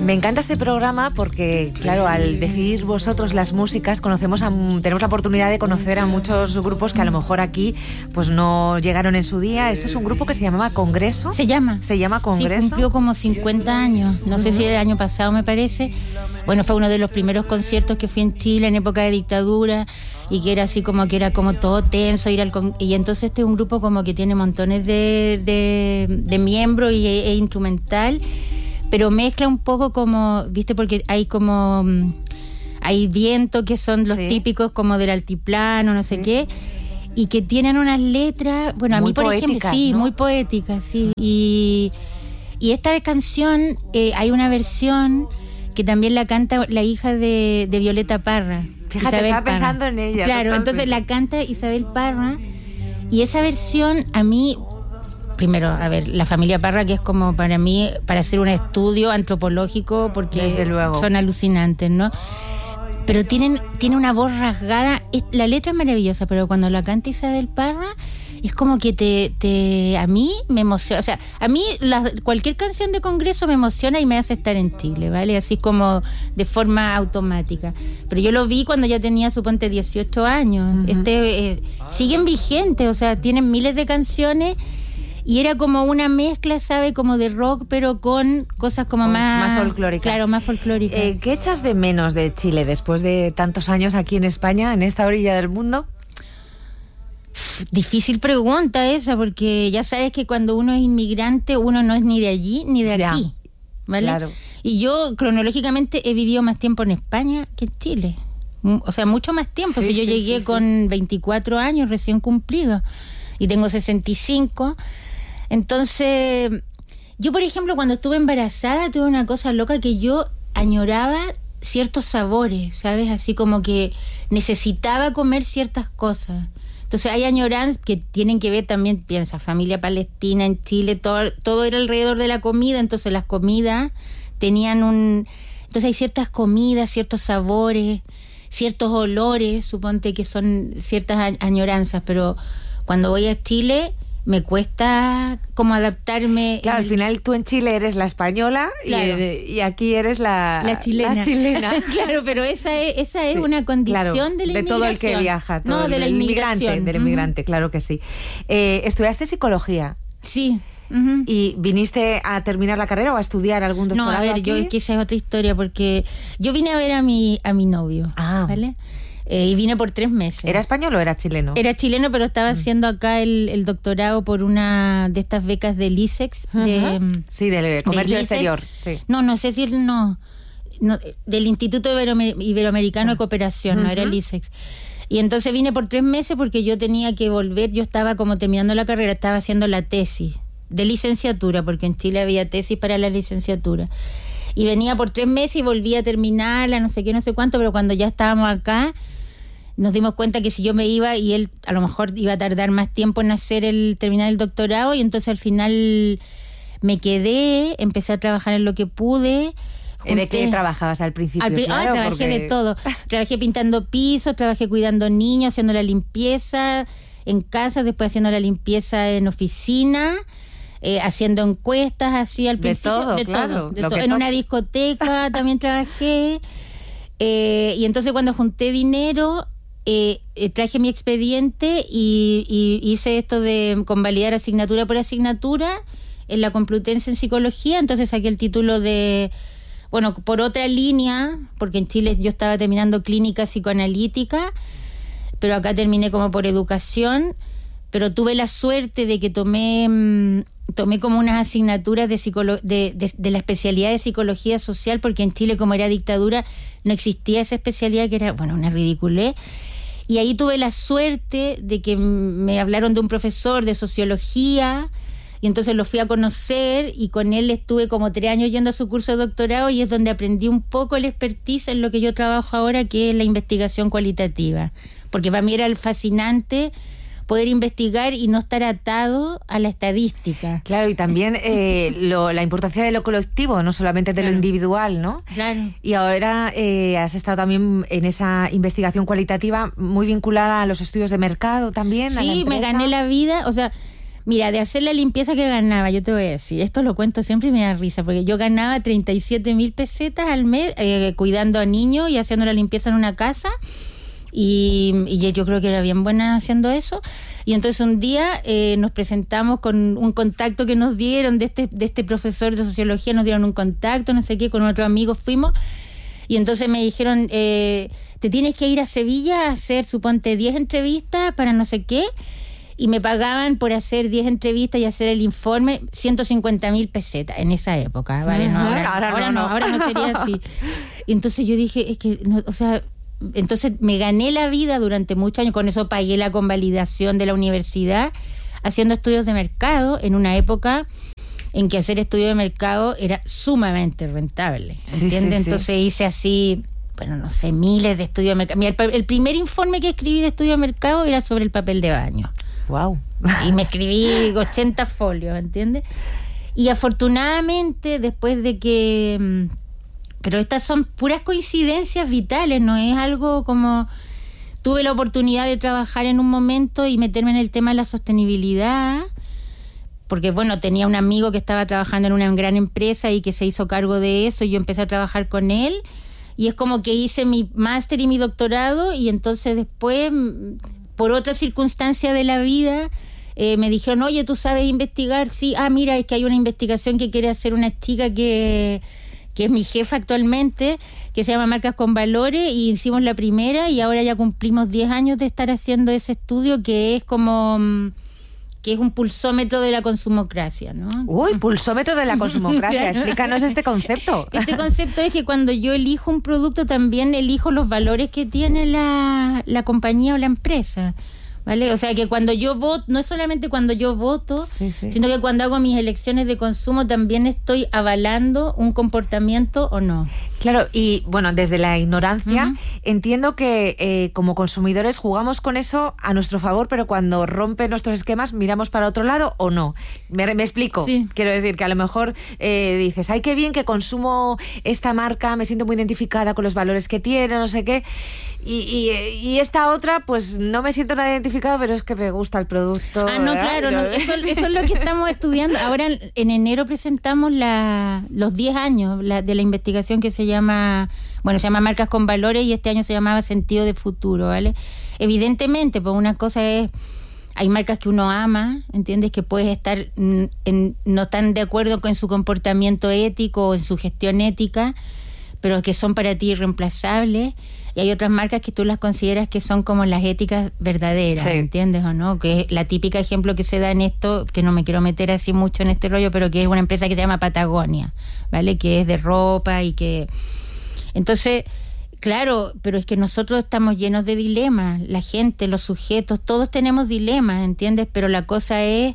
Me encanta este programa porque, claro, al decidir vosotros las músicas, tenemos la oportunidad de conocer a muchos grupos que a lo mejor aquí pues no llegaron en su día. Este es un grupo que se llamaba Congreso. Se llama Congreso. Sí, cumplió como 50 años. No sé si el año pasado, me parece. Bueno, fue uno de los primeros conciertos que fui en Chile en época de dictadura y que era así como que era como todo tenso y entonces este es un grupo como que tiene montones de miembros e instrumental, pero mezcla un poco como, ¿viste? Porque hay como hay viento, que son los típicos como del altiplano, no sé qué, y que tienen unas letras, bueno, a muy mí por ejemplo, sí, ¿no? Muy poéticas, sí. Y esta canción, hay una versión que también la canta la hija de Violeta Parra. Fíjate, Isabel estaba Parra. pensando en ella. Claro, totalmente. entonces la canta Isabel Parra, y esa versión a mí, primero, a ver, la familia Parra, que es como para mí, para hacer un estudio antropológico, porque desde luego son alucinantes, ¿no? Pero tiene una voz rasgada. La letra es maravillosa, pero cuando la canta Isabel Parra es como que a mí me emociona. O sea, a mí cualquier canción de Congreso me emociona y me hace estar en Chile, ¿vale? Así como de forma automática. Pero yo lo vi cuando ya tenía, suponte, 18 años. Siguen vigentes, o sea, tienen miles de canciones. Y era como una mezcla, ¿sabe? Como de rock, pero con cosas como más folclóricas. Claro, más folclóricas. ¿Qué echas de menos de Chile después de tantos años aquí en España, en esta orilla del mundo? Difícil pregunta esa, porque ya sabes que cuando uno es inmigrante, uno no es ni de allí ni de aquí, ¿vale? Claro. Y yo, cronológicamente, he vivido más tiempo en España que en Chile. O sea, mucho más tiempo. Yo llegué con 24 años recién cumplidos y tengo 65. Entonces, yo, por ejemplo, cuando estuve embarazada, tuve una cosa loca que yo añoraba ciertos sabores, ¿sabes? Así como que necesitaba comer ciertas cosas. Entonces hay añoranzas que tienen que ver también, piensa, familia palestina en Chile, todo era alrededor de la comida, entonces las comidas tenían entonces hay ciertas comidas, ciertos sabores, ciertos olores, suponte que son ciertas añoranzas, pero cuando voy a Chile me cuesta como adaptarme. Claro, al final tú en Chile eres la española, claro, y aquí eres la chilena. La chilena. Claro, pero esa es una condición, claro, de la inmigración. De todo el que viaja, todo de la inmigración. Del inmigrante, claro que sí. ¿Estudiaste psicología? Sí. ¿Y viniste a terminar la carrera o a estudiar algún doctorado? No, a ver, aquí? es que esa es otra historia, porque yo vine a ver a mi novio, ¿vale? Y vine por 3 meses. ¿Era español o era chileno? Era chileno, pero estaba haciendo acá el doctorado por una de estas becas del ISEX. Sí, del comercio exterior. Sí. No sé si no, del Instituto Iberoamericano de Cooperación, no era el ISEX. Y entonces vine por 3 meses porque yo tenía que volver, yo estaba como terminando la carrera, estaba haciendo la tesis de licenciatura, porque en Chile había tesis para la licenciatura. Y venía por 3 meses y volvía a terminarla, no sé qué, no sé cuánto, pero cuando ya estábamos acá, nos dimos cuenta que si yo me iba y él a lo mejor iba a tardar más tiempo en terminar el doctorado, y entonces al final me quedé, empecé a trabajar en lo que pude. ¿De qué trabajabas al principio? Claro, trabajé de todo. Trabajé pintando pisos, trabajé cuidando niños, haciendo la limpieza en casa, después haciendo la limpieza en oficina, haciendo encuestas así al principio. De todo. En una discoteca también trabajé. Y entonces cuando junté dinero, traje mi expediente y hice esto de convalidar asignatura por asignatura en la Complutense en psicología. Entonces saqué el título por otra línea, porque en Chile yo estaba terminando clínica psicoanalítica, pero acá terminé como por educación. Pero tuve la suerte de que tomé como unas asignaturas de la especialidad de psicología social, porque en Chile, como era dictadura, no existía esa especialidad, que era, una ridiculez. Y ahí tuve la suerte de que me hablaron de un profesor de sociología, y entonces lo fui a conocer, y con él estuve como 3 años yendo a su curso de doctorado, y es donde aprendí un poco el expertise en lo que yo trabajo ahora, que es la investigación cualitativa. Porque para mí era fascinante poder investigar y no estar atado a la estadística. Claro, y también la importancia de lo colectivo, no solamente de lo individual, ¿no? Claro. Y ahora has estado también en esa investigación cualitativa muy vinculada a los estudios de mercado también. Sí, me gané la vida, Mira, de hacer la limpieza que ganaba, yo te voy a decir, esto lo cuento siempre y me da risa, porque yo ganaba 37,000 pesetas al mes cuidando a niños y haciendo la limpieza en una casa, y yo creo que era bien buena haciendo eso. Y entonces un día nos presentamos con un contacto que nos dieron de este profesor de sociología, nos dieron un contacto, no sé qué, con otro amigo fuimos, y entonces me dijeron, te tienes que ir a Sevilla a hacer, suponte, 10 entrevistas para no sé qué, y me pagaban por hacer 10 entrevistas y hacer el informe 150,000 pesetas en esa época, ¿vale? No, ahora no sería así. Y entonces yo dije, es que, no, o sea, entonces me gané la vida durante muchos años, con eso pagué la convalidación de la universidad, haciendo estudios de mercado, en una época en que hacer estudios de mercado era sumamente rentable, ¿entiendes? Sí. Entonces hice así, bueno, no sé, miles de estudios de mercado. Mira, el primer informe que escribí de estudio de mercado era sobre el papel de baño. Wow. Y me escribí 80 folios, ¿entiendes? Y afortunadamente, después de que... Pero estas son puras coincidencias vitales, no es algo como... Tuve la oportunidad de trabajar en un momento y meterme en el tema de la sostenibilidad, porque, bueno, tenía un amigo que estaba trabajando en una gran empresa y que se hizo cargo de eso, y yo empecé a trabajar con él, y es como que hice mi máster y mi doctorado, y entonces después... por otra circunstancia de la vida, me dijeron, oye, ¿tú sabes investigar? Sí, mira, es que hay una investigación que quiere hacer una chica que es mi jefa actualmente, que se llama Marcas con Valores, y hicimos la primera, y ahora ya cumplimos 10 años de estar haciendo ese estudio, que es como... que es un pulsómetro de la consumocracia, ¿no? Uy, pulsómetro de la consumocracia. Explícanos este concepto. Este concepto es que cuando yo elijo un producto, también elijo los valores que tiene la compañía o la empresa, ¿vale? O sea, que cuando yo voto, no es solamente cuando yo voto, sino que cuando hago mis elecciones de consumo también estoy avalando un comportamiento o no. Claro, y bueno, desde la ignorancia entiendo que como consumidores jugamos con eso a nuestro favor, pero cuando rompe nuestros esquemas miramos para otro lado o no. Me explico. Sí. Quiero decir que a lo mejor dices, ay, qué bien que consumo esta marca, me siento muy identificada con los valores que tiene, no sé qué, y esta otra, pues no me siento nada identificada, pero es que me gusta el producto. No, claro, no, eso es lo que estamos estudiando. Ahora en enero presentamos los 10 años de la investigación que se llama Marcas con Valores, y este año se llamaba Sentido de Futuro, ¿vale? Evidentemente, pues una cosa es, hay marcas que uno ama, ¿entiendes? Que puedes estar no tan de acuerdo con su comportamiento ético o en su gestión ética, pero que son para ti irreemplazables, y hay otras marcas que tú las consideras que son como las éticas verdaderas, sí. ¿Entiendes o no? Que es la típica ejemplo que se da en esto, que no me quiero meter así mucho en este rollo, pero que es una empresa que se llama Patagonia, ¿vale? Que es de ropa y que... Entonces, claro, pero es que nosotros estamos llenos de dilemas, la gente, los sujetos, todos tenemos dilemas, ¿entiendes? Pero la cosa es,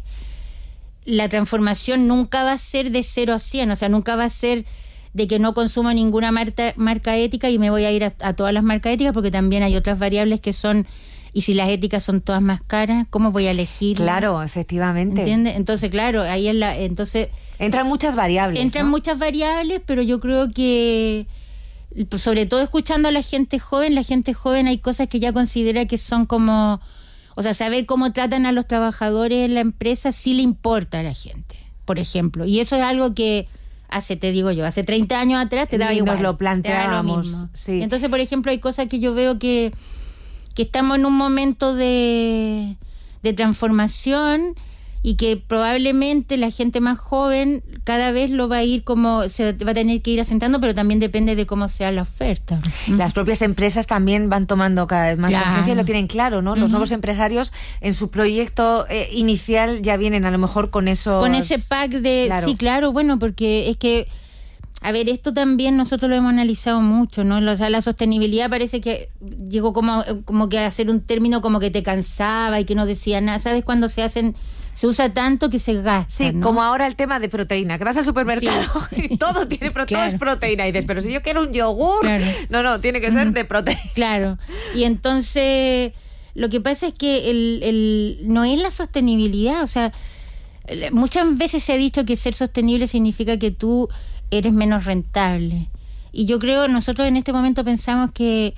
la transformación nunca va a ser de 0 a 100, o sea, nunca va a ser de que no consumo ninguna marca ética y me voy a ir a todas las marcas éticas, porque también hay otras variables que son, y si las éticas son todas más caras, ¿cómo voy a elegir? Claro, efectivamente. ¿Entiendes? Entonces, claro, ahí entonces entran muchas variables. Entran muchas variables, pero yo creo que, sobre todo escuchando a la gente joven hay cosas que ya considera que son como, o sea, saber cómo tratan a los trabajadores en la empresa sí le importa a la gente, por ejemplo. Y eso es algo que hace 30 años atrás te daba igual. Nos lo planteábamos. Sí. Entonces, por ejemplo, hay cosas que yo veo que estamos en un momento de transformación, y que probablemente la gente más joven cada vez lo va a ir como, se va a tener que ir asentando, pero también depende de cómo sea la oferta. Las propias empresas también van tomando cada vez más conciencia y lo tienen claro, ¿no? Los nuevos empresarios en su proyecto inicial ya vienen a lo mejor con eso. Con ese pack de... Claro. Sí, claro, bueno, porque es que, a ver, esto también nosotros lo hemos analizado mucho, ¿no? O sea, la sostenibilidad parece que llegó como que a ser un término como que te cansaba y que no decía nada. ¿Sabes? Cuando se usa tanto que se gasta, sí, ¿no? Como ahora el tema de proteína, que vas al supermercado y todo tiene claro. Todo es proteína, y dices, pero si yo quiero un yogur, claro. No, tiene que ser de proteína. Claro, y entonces lo que pasa es que no es la sostenibilidad, o sea, muchas veces se ha dicho que ser sostenible significa que tú eres menos rentable, y yo creo, nosotros en este momento pensamos que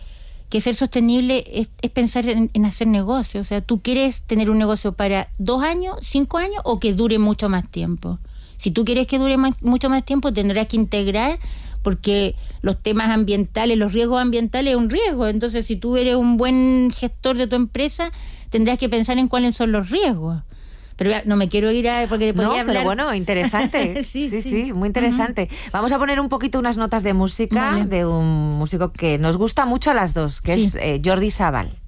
que ser sostenible es pensar en hacer negocio. O sea, ¿tú quieres tener un negocio para 2 años, 5 años o que dure mucho más tiempo? Si tú quieres que dure mucho más tiempo, tendrás que integrar, porque los temas ambientales, los riesgos ambientales es un riesgo. Entonces, si tú eres un buen gestor de tu empresa, tendrás que pensar en cuáles son los riesgos. Pero no me quiero ir porque podía hablar. Pero bueno, interesante. sí, muy interesante. Vamos a poner un poquito unas notas de música de un músico que nos gusta mucho a las dos, que es Jordi Savall.